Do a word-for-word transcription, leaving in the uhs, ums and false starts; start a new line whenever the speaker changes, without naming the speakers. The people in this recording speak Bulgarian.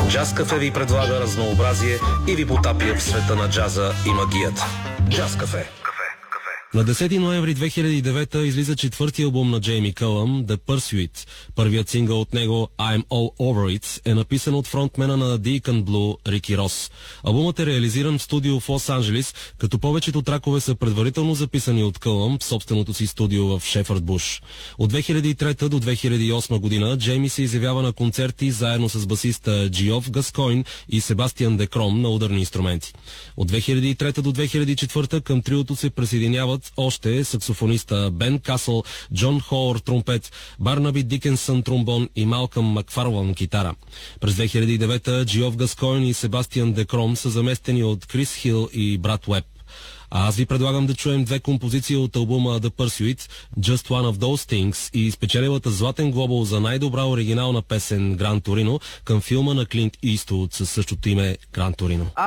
Джаз Кафе ви предлага разнообразие и ви потапя в света на джаза и магията. Джаз Кафе. На десети ноември две хиляди и девета излиза четвърти албум на Джейми Кълъм, The Pursuit. Първият сингъл от него, I'm All Over It, е написан от фронтмена на Deacon Blue, Рики Рос. Албумът е реализиран в студио в Лос-Анджелис, като повечето тракове са предварително записани от Кълъм в собственото си студио в Шефърд Буш. От две хиляди и трета до две хиляди и осма година Джейми се изявява на концерти заедно с басиста Джиов Гаскойн и Себастиан Декром на ударни инструменти. От две хиляди и трета до две хиляди и четвърта към триото се присъединяват още саксофониста Бен Касъл, Джон Хоуър тромпет, Барнаби Дикенсън тромбон и Малкъм Макфарлан китара. През две хиляди и девета Джиов Гаскойн и Себастиан Декром са заместени от Крис Хил и Брат Уеб. А аз ви предлагам да чуем две композиции от албума The Pursuit, Just One of Those Things и спечелилата Златен глобул за най-добра оригинална песен Гран Торино към филма на Клинт Иствуд със същото име Гран Торино.